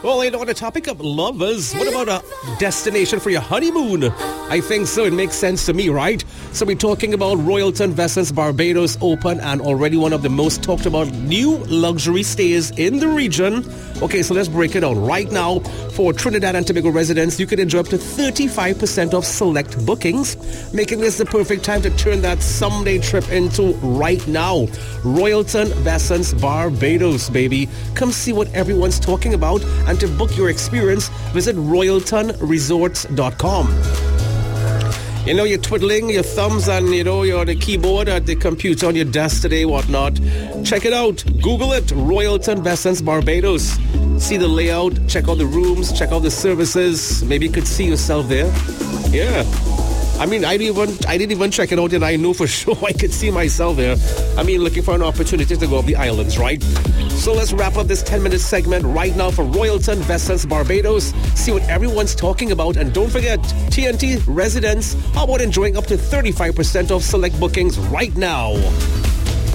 Well, on the topic of lovers, what about a destination for your honeymoon? I think so. It makes sense to me, right? So we're talking about Royalton Vessels Barbados, open and already one of the most talked about new luxury stays in the region. Okay, so let's break it down. Right now, for Trinidad and Tobago residents, you can enjoy up to 35% off select bookings, making this the perfect time to turn that someday trip into right now. Royalton Vessels Barbados, baby. Come see what everyone's talking about, and to book your experience, visit royaltonresorts.com. You know, you're twiddling your thumbs and, you're on the keyboard at the computer on your desk today, whatnot. Check it out. Google it. Royalton Vessels Barbados. See the layout. Check out the rooms. Check out the services. Maybe you could see yourself there. Yeah. I mean, I didn't even check it out, and I know for sure I could see myself there. I mean, looking for an opportunity to go up the islands, right? So let's wrap up this 10-minute segment right now for Royalton Vessels Barbados. See what everyone's talking about, and don't forget, TNT residents, how about enjoying up to 35% off select bookings right now?